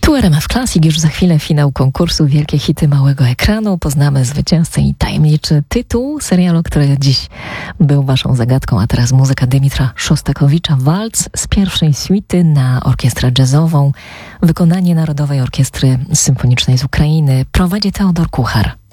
Tu RMF Classic, już za chwilę finał konkursu Wielkie Hity Małego Ekranu. Poznamy zwycięzcę i tajemniczy tytuł serialu, który dziś był waszą zagadką, a teraz muzyka Dymitra Szostakowicza, walc z pierwszej suity na orkiestrę jazzową, wykonanie Narodowej Orkiestry Symfonicznej z Ukrainy. Prowadzi Teodor Kuchar.